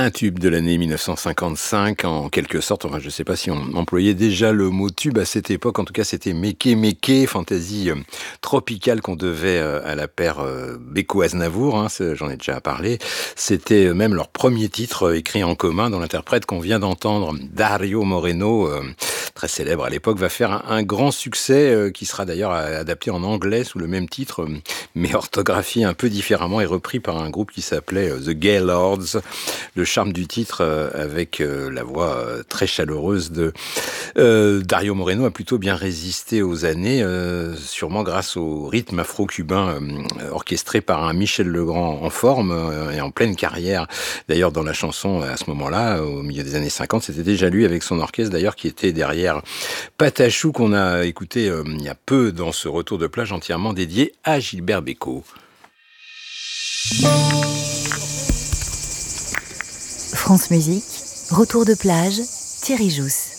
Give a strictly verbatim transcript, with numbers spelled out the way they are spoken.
Un tube de l'année mille neuf cent cinquante-cinq, en quelque sorte. Enfin, je ne sais pas si on employait déjà le mot tube à cette époque. En tout cas, c'était Méké Méké, fantaisie euh, tropicale qu'on devait euh, à la paire euh, Beko-Aznavour. Hein, j'en ai déjà parlé. C'était euh, même leur premier titre euh, écrit en commun, dont l'interprète qu'on vient d'entendre, Dario Moreno, euh, très célèbre à l'époque, va faire un, un grand succès euh, qui sera d'ailleurs adapté en anglais sous le même titre, euh, mais orthographié un peu différemment et repris par un groupe qui s'appelait euh, The Gaylords. Le charme du titre euh, avec euh, la voix euh, très chaleureuse de euh, Dario Moreno a plutôt bien résisté aux années, euh, sûrement grâce au rythme afro-cubain euh, orchestré par un Michel Legrand en forme euh, et en pleine carrière. D'ailleurs, dans la chanson, à ce moment-là, au milieu des années cinquante, c'était déjà lui avec son orchestre d'ailleurs qui était derrière Patachou, qu'on a écouté euh, il y a peu dans ce retour de plage entièrement dédié à Gilbert Bécaud. France Musique, retour de plage, Thierry Jousse.